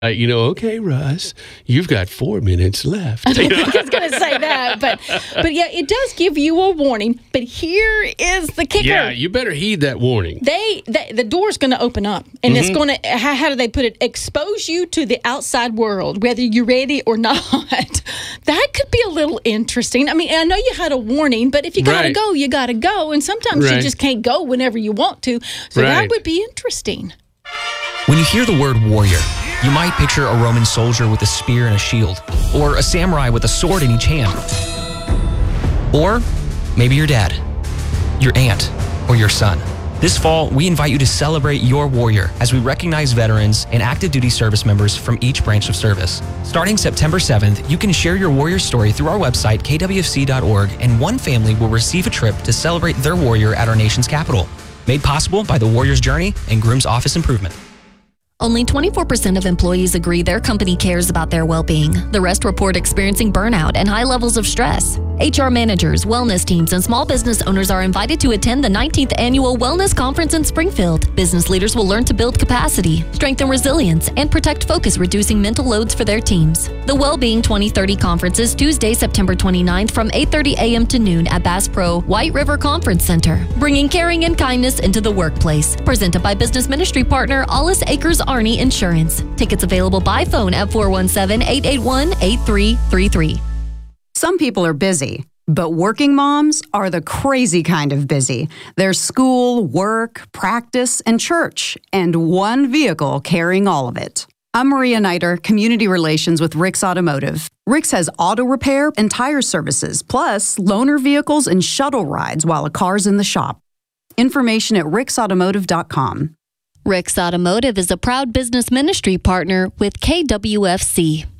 Okay, Russ, you've got 4 minutes left. I was going to say that, but yeah, it does give you a warning. But here is the kicker. Yeah, you better heed that warning. The door's going to open up, and it's going to, how do they put it, expose you to the outside world, whether you're ready or not. That could be a little interesting. I mean, I know you had a warning, but if you got to go, you got to go. And sometimes you just can't go whenever you want to. So that would be interesting. When you hear the word warrior, you might picture a Roman soldier with a spear and a shield, or a samurai with a sword in each hand. Or maybe your dad, your aunt, or your son. This fall, we invite you to celebrate your warrior as we recognize veterans and active duty service members from each branch of service. Starting September 7th, you can share your warrior story through our website, kwfc.org, and one family will receive a trip to celebrate their warrior at our nation's capital. Made possible by the Warrior's Journey and Groom's Office Improvement. Only 24% of employees agree their company cares about their well-being. The rest report experiencing burnout and high levels of stress. HR managers, wellness teams, and small business owners are invited to attend the 19th Annual Wellness Conference in Springfield. Business leaders will learn to build capacity, strengthen resilience, and protect focus, reducing mental loads for their teams. The Wellbeing 2030 Conference is Tuesday, September 29th from 8:30 a.m. to noon at Bass Pro White River Conference Center, bringing caring and kindness into the workplace. Presented by business ministry partner Ollis Acres Arnie Insurance. Tickets available by phone at 417-881-8333. Some people are busy, but working moms are the crazy kind of busy. There's school, work, practice, and church, and one vehicle carrying all of it. I'm Maria Niter, Community Relations with Rick's Automotive. Rick's has auto repair and tire services, plus loaner vehicles and shuttle rides while a car's in the shop. Information at ricksautomotive.com. Rick's Automotive is a proud business ministry partner with KWFC.